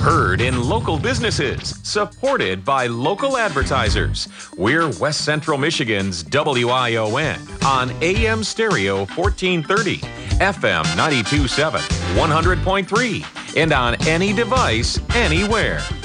Heard in local businesses, supported by local advertisers. We're West Central Michigan's WION on AM Stereo 1430, FM 92.7, 100.3, and on any device, anywhere.